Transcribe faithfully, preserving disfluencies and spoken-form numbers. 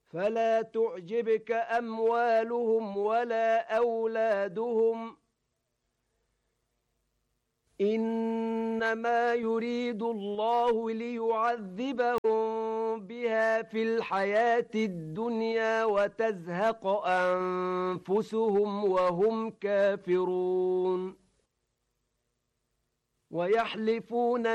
فلا تعجبك أموالهم ولا أولادهم إنما يريد الله ليعذبهم بها في الحياة الدنيا وتزهق أنفسهم وهم كافرون ويحلفون